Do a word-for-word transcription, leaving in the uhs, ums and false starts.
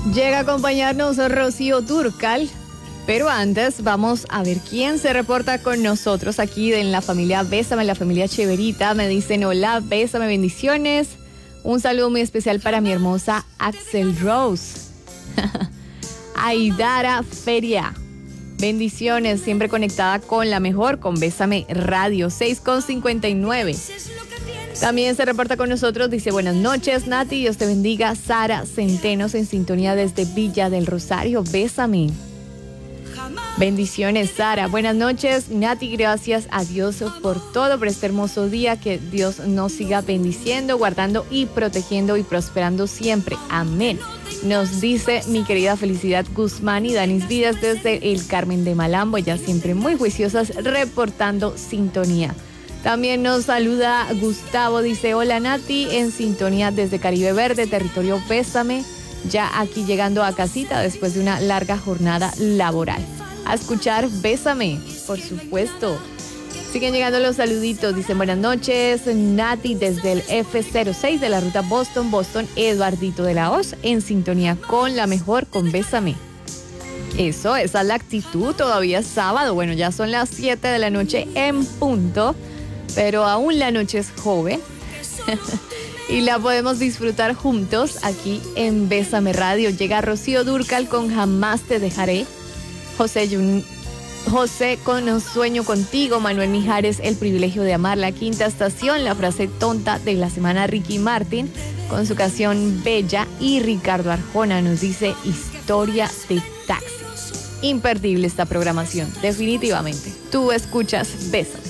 Llega a acompañarnos Rocío Dúrcal, pero antes vamos a ver quién se reporta con nosotros aquí en la familia Bésame, la familia Cheverita. Me dicen hola, bésame, bendiciones. Un saludo muy especial para mi hermosa Axel Rose. Aidara Feria. Bendiciones, siempre conectada con la mejor, con Bésame Radio, seis con cincuenta y nueve. También se reporta con nosotros, dice buenas noches Nati, Dios te bendiga. Sara Centenos en sintonía desde Villa del Rosario, bésame. Bendiciones Sara, buenas noches Nati, gracias a Dios por todo, por este hermoso día, que Dios nos siga bendiciendo, guardando y protegiendo y prosperando siempre, amén. Nos dice mi querida Felicidad Guzmán y Danis Vidas desde el Carmen de Malambo, ya siempre muy juiciosas, reportando sintonía. También nos saluda Gustavo, dice hola Nati, en sintonía desde Caribe Verde, territorio Bésame, ya aquí llegando a casita después de una larga jornada laboral. A escuchar Bésame, por supuesto. Siguen llegando los saluditos, dicen buenas noches Nati desde el F cero seis de la ruta Boston, Boston, Eduardito de la Hoz, en sintonía con la mejor, con Bésame. Eso, esa es la actitud, todavía es sábado, bueno, ya son las siete de la noche en punto, pero aún la noche es joven y la podemos disfrutar juntos aquí en Bésame Radio. Llega Rocío Dúrcal con Jamás te dejaré, José Jun José con Un sueño contigo, Manuel Mijares, El privilegio de amar, La quinta estación, la frase tonta de la semana, Ricky Martin con su canción Bella, y Ricardo Arjona nos dice Historia de taxi. Imperdible esta programación, definitivamente. Tú escuchas Bésame.